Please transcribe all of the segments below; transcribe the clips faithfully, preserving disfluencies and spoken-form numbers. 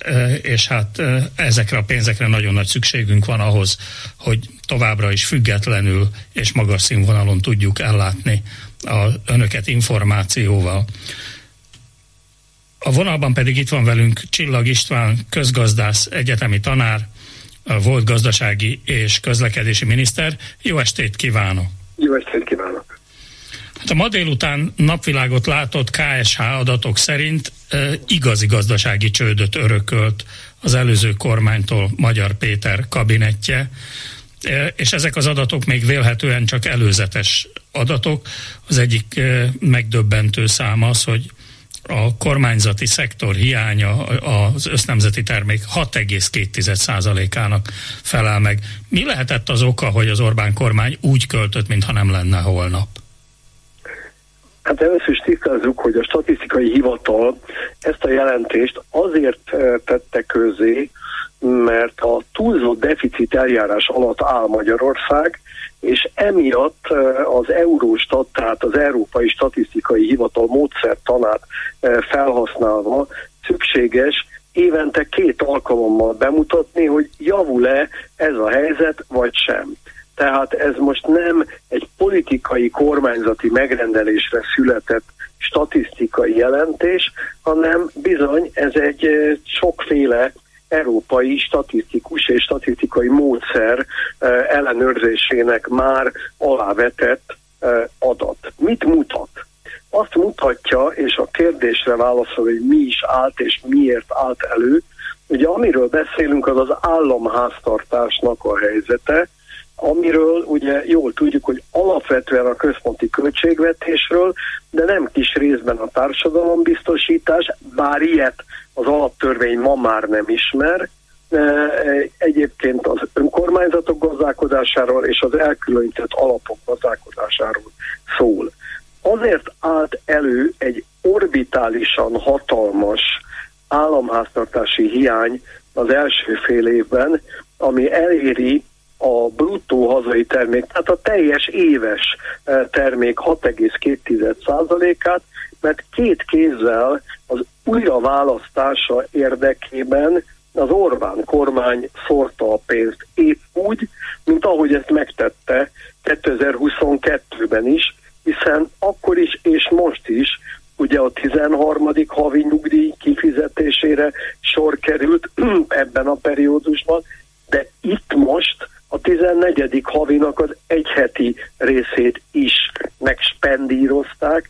és hát ezekre a pénzekre nagyon nagy szükségünk van ahhoz, hogy továbbra is függetlenül és magas színvonalon tudjuk ellátni a önöket információval. A vonalban pedig itt van velünk Csillag István, közgazdász, egyetemi tanár, volt gazdasági és közlekedési miniszter. Jó estét kívánok! Jó estét kívánok! Hát a ma délután napvilágot látott ká es há adatok szerint e, igazi gazdasági csődöt örökölt az előző kormánytól Magyar Péter kabinettje, e, és ezek az adatok még vélhetően csak előzetes adatok. Az egyik e, megdöbbentő szám az, hogy a kormányzati szektor hiánya az össznemzeti termék hat egész két százalékának felel meg. Mi lehetett az oka, hogy az Orbán kormány úgy költött, mintha nem lenne holnap? Hát először is tisztázzuk, hogy a statisztikai hivatal ezt a jelentést azért tette közzé, mert a túlzott deficit eljárás alatt áll Magyarország, és emiatt az Eurostat, tehát az Európai Statisztikai Hivatal módszertanát felhasználva szükséges évente két alkalommal bemutatni, hogy javul-e ez a helyzet, vagy sem. Tehát ez most nem egy politikai kormányzati megrendelésre született statisztikai jelentés, hanem bizony ez egy sokféle európai statisztikus és statisztikai módszer ellenőrzésének már alávetett adat. Mit mutat? Azt mutatja, és a kérdésre válaszol, hogy mi is állt és miért állt elő, ugye amiről beszélünk, az az államháztartásnak a helyzete, amiről ugye jól tudjuk, hogy alapvetően a központi költségvetésről, de nem kis részben a társadalombiztosítás, bár ilyet az alaptörvény ma már nem ismer, egyébként az önkormányzatok gazdálkodásáról és az elkülönített alapok gazdálkodásáról szól. Azért állt elő egy orbitálisan hatalmas államháztartási hiány az első fél évben, ami eléri a bruttó hazai termék, tehát a teljes éves termék hat egész két százalékát, mert két kézzel az újraválasztása érdekében az Orbán kormány szórta a pénzt épp úgy, mint ahogy ezt megtette kétezer-huszonkettőben is, hiszen akkor is és most is ugye a tizenharmadik havi nyugdíj kifizetésére sor került ebben a periódusban, de itt most a tizennegyedik havinak az egyheti részét is megspendírozták,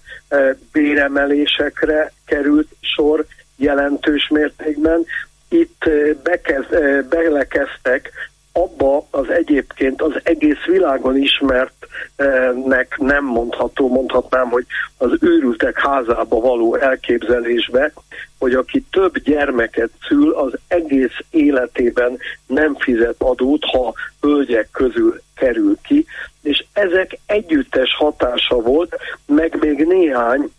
béremelésekre került sor jelentős mértékben. Itt bekez, belekezdtek abba az egyébként az egész világon ismertnek nem mondható, mondhatnám, hogy az őrültek házába való elképzelésbe, hogy aki több gyermeket szül, az egész életében nem fizet adót, ha hölgyek közül kerül ki, és ezek együttes hatása volt, meg még néhány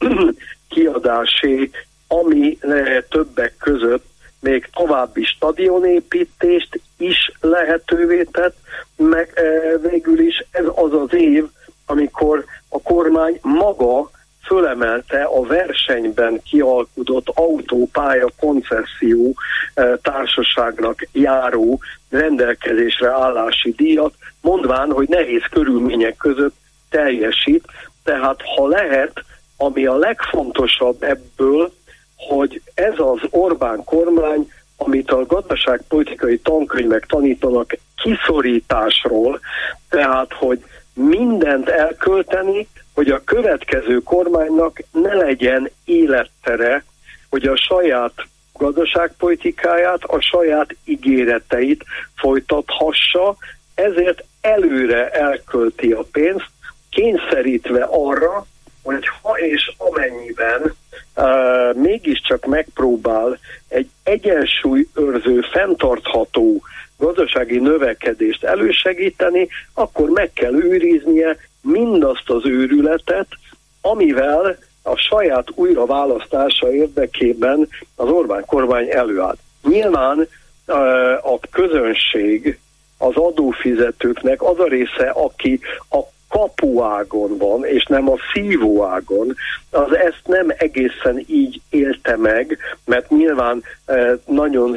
kiadásé, ami többek között még további stadionépítést is lehetővé tett, meg e, végül is ez az az év, amikor a kormány maga fölemelte a versenyben kialkudott autópálya koncesszió e, társaságnak járó rendelkezésre állási díjat, mondván, hogy nehéz körülmények között teljesít. Tehát ha lehet, ami a legfontosabb ebből, hogy ez az Orbán kormány, amit a gazdaságpolitikai tankönyvek tanítanak kiszorításról, tehát, hogy mindent elkölteni, hogy a következő kormánynak ne legyen élettere, hogy a saját gazdaságpolitikáját, a saját ígéreteit folytathassa, ezért előre elkölti a pénzt, kényszerítve arra, hogy ha és amennyiben uh, mégiscsak megpróbál egy egyensúlyőrző, fenntartható gazdasági növekedést elősegíteni, akkor meg kell őriznie mindazt az őrületet, amivel a saját újraválasztása érdekében az Orbán kormány előállt. Nyilván uh, a közönség, az adófizetőknek az a része, aki a kapuágon van, és nem a szívóágon, az ezt nem egészen így élte meg, mert nyilván eh, nagyon